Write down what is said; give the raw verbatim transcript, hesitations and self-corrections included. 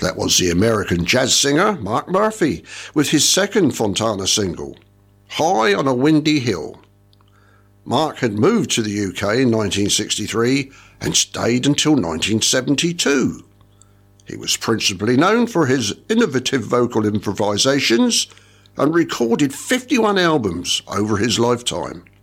That was the American jazz singer Mark Murphy with his second Fontana single, High on a Windy Hill. Mark had moved to the U K in nineteen sixty-three and stayed until nineteen seventy-two. He was principally known for his innovative vocal improvisations and recorded fifty-one albums over his lifetime.